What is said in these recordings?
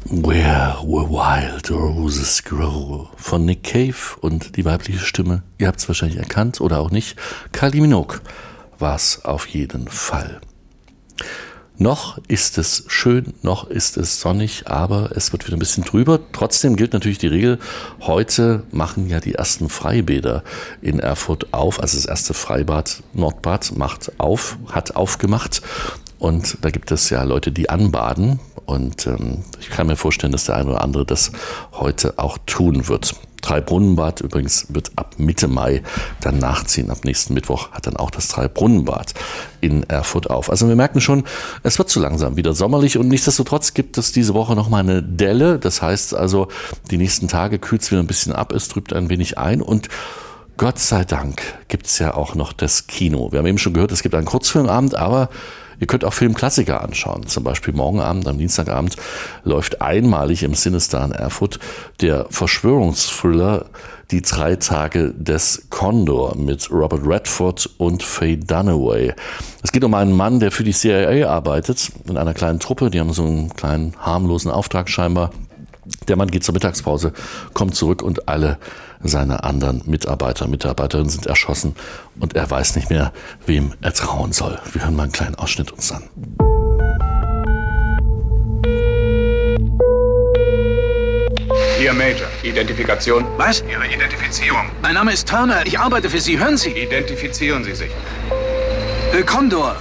Where wild roses grow von Nick Cave und die weibliche Stimme, ihr habt es wahrscheinlich erkannt oder auch nicht, Kylie Minogue war es auf jeden Fall. Noch ist es schön, noch ist es sonnig, aber es wird wieder ein bisschen trüber. Trotzdem gilt natürlich die Regel, heute machen ja die ersten Freibäder in Erfurt auf, also das erste Freibad Nordbad hat aufgemacht. Und da gibt es ja Leute, die anbaden und ich kann mir vorstellen, dass der eine oder andere das heute auch tun wird. Drei-Brunnen-Bad übrigens wird ab Mitte Mai dann nachziehen. Ab nächsten Mittwoch hat dann auch das Drei-Brunnen-Bad in Erfurt auf. Also wir merken schon, es wird so langsam wieder sommerlich und nichtsdestotrotz gibt es diese Woche nochmal eine Delle. Das heißt also, die nächsten Tage kühlt es wieder ein bisschen ab, es trübt ein wenig ein und Gott sei Dank gibt es ja auch noch das Kino. Wir haben eben schon gehört, es gibt einen Kurzfilmabend, aber ihr könnt auch Filmklassiker anschauen. Zum Beispiel morgen Abend, am Dienstagabend, läuft einmalig im Cinestar in Erfurt der Verschwörungsthriller Die 3 Tage des Condor mit Robert Redford und Faye Dunaway. Es geht um einen Mann, der für die CIA arbeitet, in einer kleinen Truppe. Die haben so einen kleinen harmlosen Auftrag scheinbar. Der Mann geht zur Mittagspause, kommt zurück und alle seine anderen Mitarbeiterinnen sind erschossen und er weiß nicht mehr, wem er trauen soll. Wir hören mal einen kleinen Ausschnitt uns an. Hier, Major. Identifikation? Was? Ihre Identifizierung. Mein Name ist Turner. Ich arbeite für Sie. Hören Sie. Identifizieren Sie sich. Condor.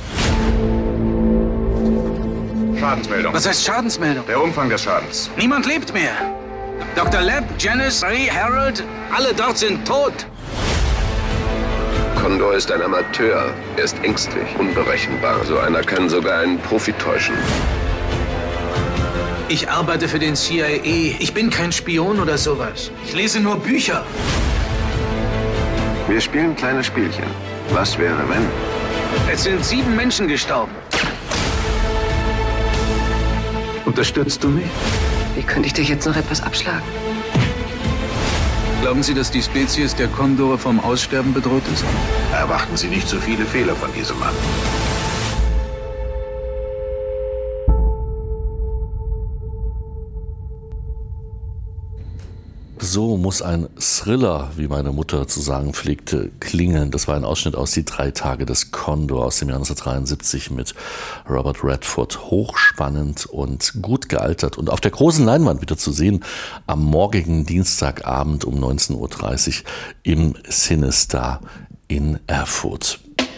Schadensmeldung. Was heißt Schadensmeldung? Der Umfang des Schadens. Niemand lebt mehr. Dr. Lab, Janice, Ray, Harold, alle dort sind tot. Condor ist ein Amateur. Er ist ängstlich, unberechenbar. So einer kann sogar einen Profi täuschen. Ich arbeite für den CIA. Ich bin kein Spion oder sowas. Ich lese nur Bücher. Wir spielen kleine Spielchen. Was wäre, wenn? Es sind 7 Menschen gestorben. Unterstützt du mich? Wie könnte ich dich jetzt noch etwas abschlagen? Glauben Sie, dass die Spezies der Kondore vom Aussterben bedroht ist? Erwarten Sie nicht zu viele Fehler von diesem Mann. So muss ein Thriller, wie meine Mutter zu sagen pflegte, klingen. Das war ein Ausschnitt aus Die 3 Tage des Condor aus dem Jahr 1973 mit Robert Redford. Hochspannend und gut gealtert und auf der großen Leinwand wieder zu sehen am morgigen Dienstagabend um 19.30 Uhr im Cinestar in Erfurt.